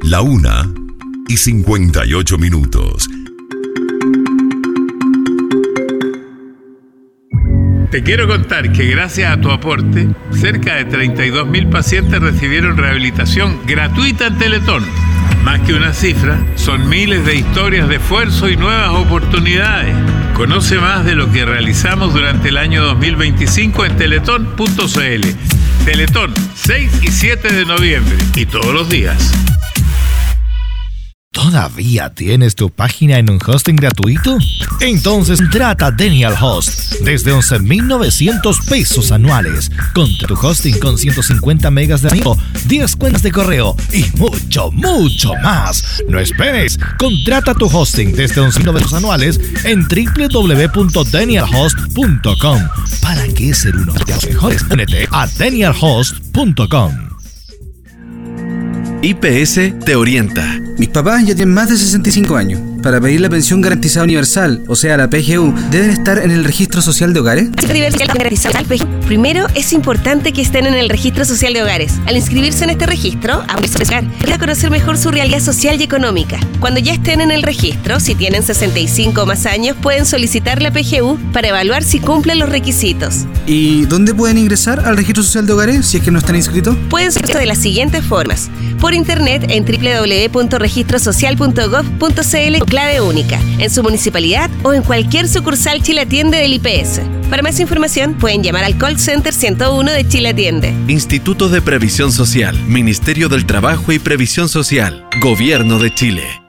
1:58. Te quiero contar que gracias a tu aporte, cerca de 32.000 pacientes recibieron rehabilitación gratuita en Teletón. Más que una cifra, son miles de historias de esfuerzo y nuevas oportunidades. Conoce más de lo que realizamos durante el año 2025 en teletón.cl. Teletón, 6 y 7 de noviembre y todos los días. ¿Todavía tienes tu página en un hosting gratuito? Entonces trata Denial Host desde 11,900 pesos anuales. Contra tu hosting con 150 megas de amigo, 10 cuentas de correo y mucho, mucho más. No esperes. Contrata tu hosting desde 11,900 anuales en www.denialhost.com. ¿Para qué ser uno de los mejores? Únete a denialhost.com. IPS te orienta. Mis papás ya tienen más de 65 años. Para pedir la pensión garantizada universal, o sea, la PGU, ¿deben estar en el registro social de hogares? Primero, es importante que estén en el registro social de hogares. Al inscribirse en este registro, para conocer mejor su realidad social y económica. Cuando ya estén en el registro, si tienen 65 o más años, pueden solicitar la PGU para evaluar si cumplen los requisitos. ¿Y dónde pueden ingresar al registro social de hogares si es que no están inscritos? Pueden ser de las siguientes formas. Por internet en www.registrosocial.gov.cl, clave única, en su municipalidad o en cualquier sucursal Chile Atiende del IPS. Para más información pueden llamar al call center 101 de Chile Atiende. Instituto de Previsión Social, Ministerio del Trabajo y Previsión Social, Gobierno de Chile.